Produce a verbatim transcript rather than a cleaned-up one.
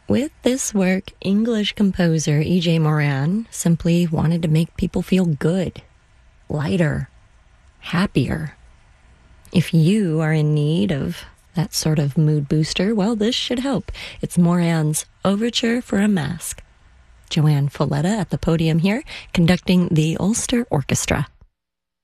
With this work, English composer E J Moran simply wanted to make people feel good, lighter, happier. If you are in need of that sort of mood booster, well, this should help. It's Moran's Overture for a Mask. Joanne Folletta at the podium here, conducting the Ulster Orchestra.